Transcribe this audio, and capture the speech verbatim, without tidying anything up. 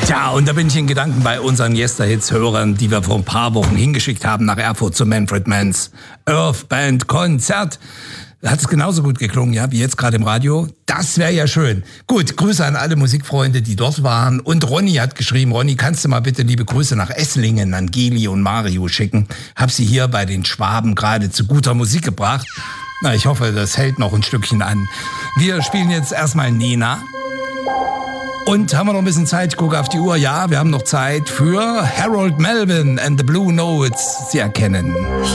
Tja, und da bin ich in Gedanken bei unseren Yesterhits-Hörern, die wir vor ein paar Wochen hingeschickt haben nach Erfurt zum Manfred Manns Earth Band Konzert. Hat es genauso gut geklungen, ja, wie jetzt gerade im Radio? Das wäre ja schön. Gut, Grüße an alle Musikfreunde, die dort waren. Und Ronny hat geschrieben, Ronny, kannst du mal bitte liebe Grüße nach Esslingen an Geli und Mario schicken? Hab sie hier bei den Schwaben gerade zu guter Musik gebracht. Na, ich hoffe, das hält noch ein Stückchen an. Wir spielen jetzt erstmal Nena. Und haben wir noch ein bisschen Zeit? Ich gucke auf die Uhr. Ja, wir haben noch Zeit für Harold Melvin and the Blue Notes. Sie erkennen.